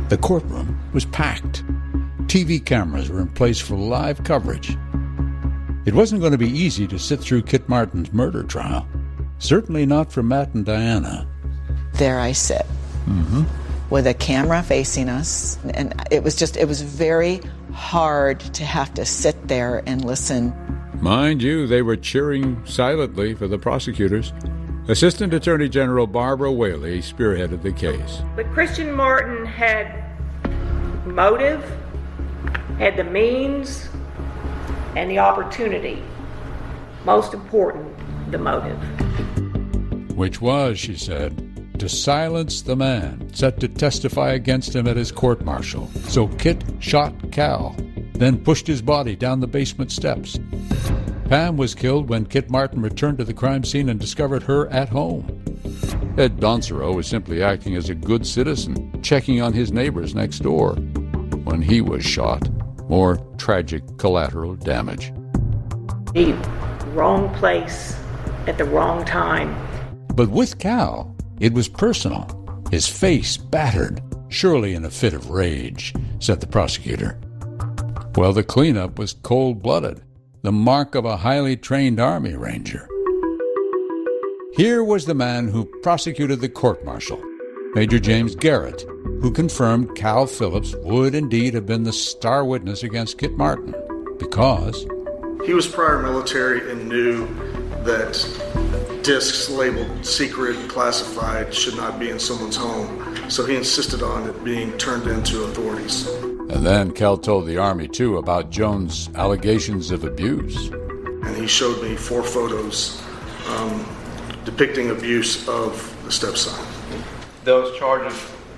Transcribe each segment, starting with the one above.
The courtroom was packed. TV cameras were in place for live coverage. It wasn't going to be easy to sit through Kit Martin's murder trial. Certainly not for Matt and Diana. There I sit, with a camera facing us. And it was very hard to have to sit there and listen. Mind you, they were cheering silently for the prosecutors. Assistant Attorney General Barbara Whaley spearheaded the case. But Christian Martin had motive, had the means, and the opportunity. Most important, the motive. Which was, she said, to silence the man set to testify against him at his court-martial. So Kit shot Cal, then pushed his body down the basement steps. Pam was killed when Kit Martin returned to the crime scene and discovered her at home. Ed Doncero was simply acting as a good citizen, checking on his neighbors next door. When he was shot, more tragic collateral damage. The wrong place at the wrong time. But with Cal, it was personal. His face battered, surely in a fit of rage, said the prosecutor. Well, the cleanup was cold-blooded, the mark of a highly trained Army Ranger. Here was the man who prosecuted the court-martial, Major James Garrett, who confirmed Cal Phillips would indeed have been the star witness against Kit Martin, because he was prior military and knew that discs labeled secret, classified, should not be in someone's home. So he insisted on it being turned in to authorities. And then Cal told the Army, too, about Jones' allegations of abuse. And he showed me 4 photos depicting abuse of the stepson. Those charges,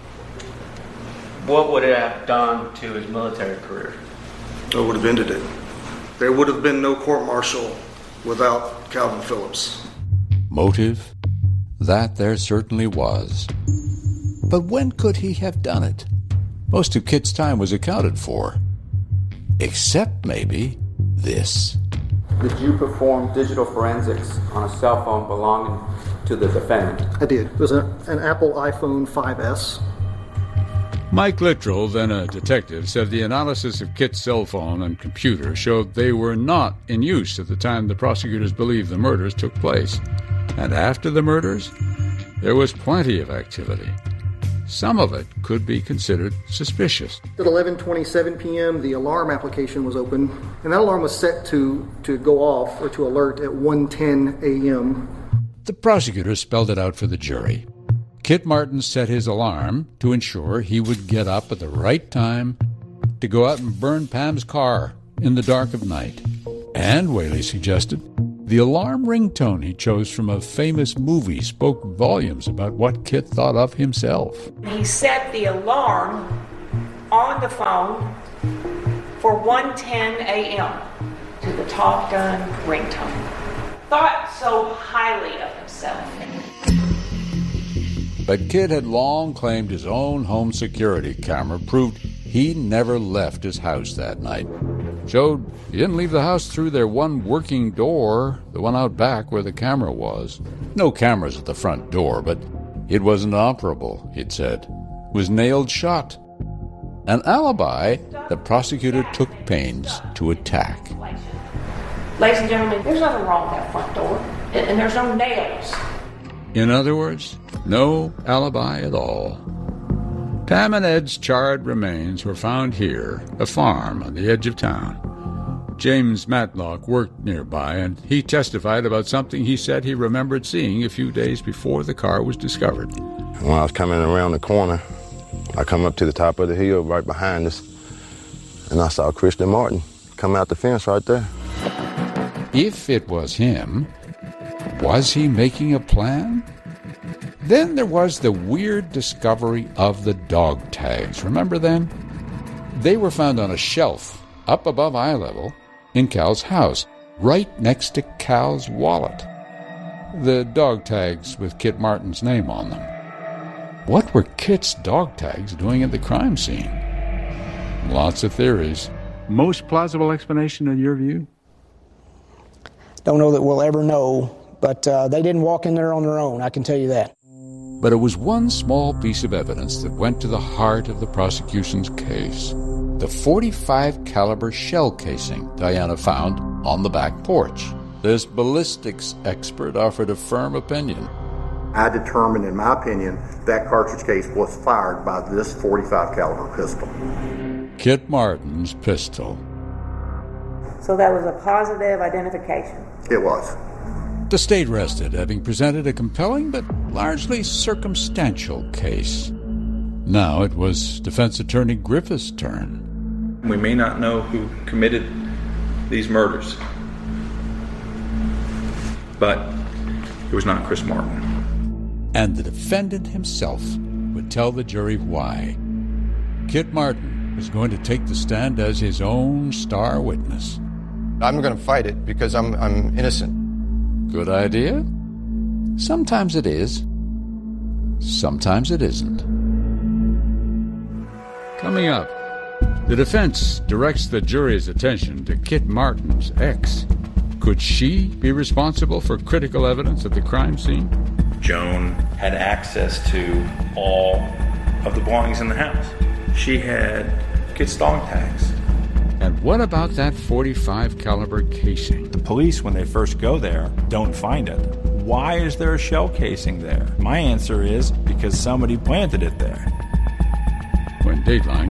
what would it have done to his military career? It would have ended it. There would have been no court-martial without Calvin Phillips. Motive? That there certainly was. But when could he have done it? Most of Kit's time was accounted for. Except, maybe, this. Did you perform digital forensics on a cell phone belonging to the defendant? I did. It was an Apple iPhone 5S. Mike Littrell, then a detective, said the analysis of Kit's cell phone and computer showed they were not in use at the time the prosecutors believed the murders took place. And after the murders, there was plenty of activity. Some of it could be considered suspicious. At 11:27 p.m., the alarm application was open, and that alarm was set to go off or to alert at 1:10 a.m. The prosecutor spelled it out for the jury. Kit Martin set his alarm to ensure he would get up at the right time to go out and burn Pam's car in the dark of night. And, Whaley suggested, the alarm ringtone he chose from a famous movie spoke volumes about what Kit thought of himself. He set the alarm on the phone for 1:10 a.m. to the Top Gun ringtone. Thought so highly of himself. But Kit had long claimed his own home security camera proved he never left his house that night. Showed he didn't leave the house through their one working door, the one out back where the camera was. No cameras at the front door, but it wasn't operable, he'd said. It was nailed shut. An alibi the prosecutor took pains to attack. Ladies and gentlemen, there's nothing wrong with that front door, and there's no nails. In other words, no alibi at all. Pam and Ed's charred remains were found here, a farm on the edge of town. James Matlock worked nearby, and he testified about something he said he remembered seeing a few days before the car was discovered. When I was coming around the corner, I come up to the top of the hill right behind us, and I saw Christian Martin come out the fence right there. If it was him, was he making a plan? Then there was the weird discovery of the dog tags. Remember them? They were found on a shelf up above eye level in Cal's house, right next to Cal's wallet. The dog tags with Kit Martin's name on them. What were Kit's dog tags doing at the crime scene? Lots of theories. Most plausible explanation in your view? Don't know that we'll ever know, but they didn't walk in there on their own, I can tell you that. But it was one small piece of evidence that went to the heart of the prosecution's case. The .45 caliber shell casing Diana found on the back porch. This ballistics expert offered a firm opinion. I determined, in my opinion, that cartridge case was fired by this .45 caliber pistol. Kit Martin's pistol. So that was a positive identification. It was. The state rested, having presented a compelling but largely circumstantial case. Now it was defense attorney Griffith's turn. We may not know who committed these murders, but it was not Chris Martin. And the defendant himself would tell the jury why. Kit Martin was going to take the stand as his own star witness. I'm going to fight it because I'm innocent. Good idea? Sometimes it is. Sometimes it isn't. Coming up, the defense directs the jury's attention to Kit Martin's ex. Could she be responsible for critical evidence at the crime scene? Joan had access to all of the belongings in the house. She had Kit's dog tags. And what about that .45 caliber casing? The police, when they first go there, don't find it. Why is there a shell casing there? My answer is because somebody planted it there. When Dateline